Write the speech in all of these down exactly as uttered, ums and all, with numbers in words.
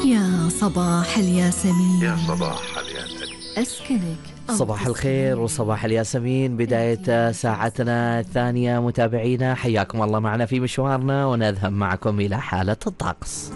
يا صباح الياسمين، يا صباح الياسمين، أسكنك. صباح الخير وصباح الياسمين. بداية ساعتنا الثانية متابعينا، حياكم الله معنا في مشوارنا ونذهب معكم إلى حالة الطقس.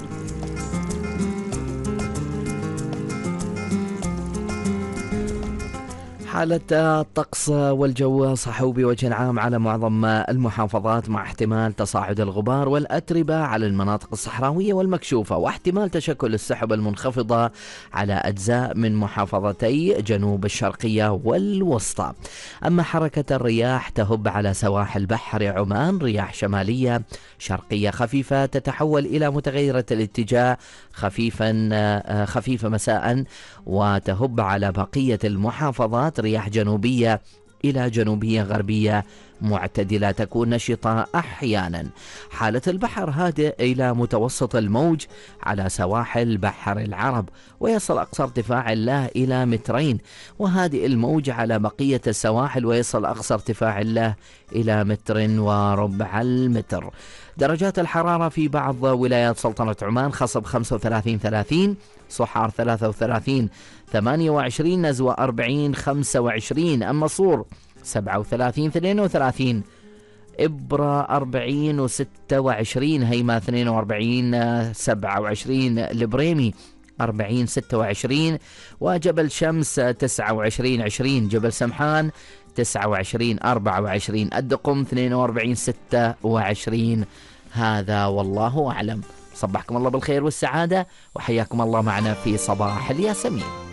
حالة الطقس والجو صحو بوجه عام على معظم المحافظات، مع احتمال تصاعد الغبار والأتربة على المناطق الصحراوية والمكشوفة، واحتمال تشكل السحب المنخفضة على أجزاء من محافظتي جنوب الشرقية والوسطى. أما حركة الرياح تهب على سواحل بحر عمان، رياح شمالية شرقية خفيفة تتحول إلى متغيرة الاتجاه خفيفا خفيفة مساء، وتهب على بقية المحافظات رياح جنوبية إلى جنوبية غربية معتدلة تكون نشطة أحيانا. حالة البحر هادئ إلى متوسط الموج على سواحل بحر العرب، ويصل أقصى ارتفاع له إلى مترين، وهادئ الموج على بقية السواحل ويصل أقصى ارتفاع له إلى متر وربع المتر. درجات الحرارة في بعض ولايات سلطنة عمان: خصب خمسة وثلاثين ثلاثين، صحار ثلاثة وثلاثين ثمانية وعشرين، نزوة أربعين خمسة وعشرين، أما صور سبعة وثلاثين اثنين وثلاثين، إبرة أربعين وستة وعشرين، هيمة اثنين وأربعين سبعة وعشرين، البريمي أربعين ستة وعشرين، وجبل شمس تسعة وعشرين عشرين، جبل سمحان تسعة وعشرين أربعة وعشرين، الدقم اثنين وأربعين ستة وعشرين. هذا والله أعلم. صبحكم الله بالخير والسعادة، وحياكم الله معنا في صباح الياسمين.